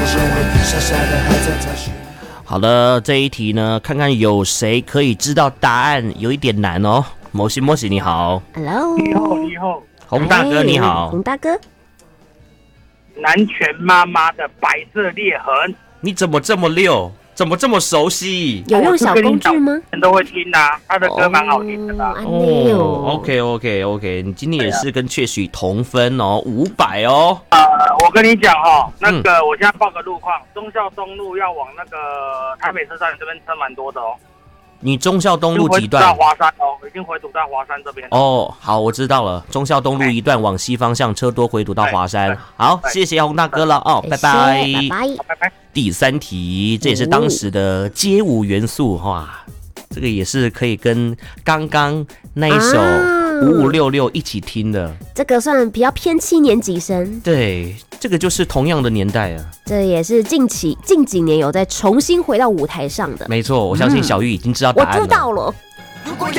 些你傻傻的还在找寻。 好的，这一题呢，看看有谁可以知道答案，有一点难哦。摩西你好 ，Hello， 你好， 洪大哥你好， 洪大哥， 南拳妈妈的白色裂痕， 你怎么这么溜？怎么这么熟悉？ 有用小工具吗？ 人都会听啊，他的歌蛮好听的啦。 OK， 你今天也是跟确许同分哦，500哦。 我跟你讲哦，那个我现在报个路况，忠孝东路要往那个台北车站这边车蛮多的哦。 你忠孝东路几段？ 到华山哦，已经回堵到华山这边。 哦，好，我知道了。忠孝东路一段往西方向，车多回堵到华山。好，谢谢洪大哥了哦，拜拜， 拜拜。 第3题，这也是当时的街舞元素哇，这个也是可以跟刚刚那一首5566一起听的。 这个算比较偏7年级生。 对，这个就是同样的年代啊。 这也是近几年有在重新回到舞台上的。 没错，我相信小玉已经知道答案了。 我知道了。 如果有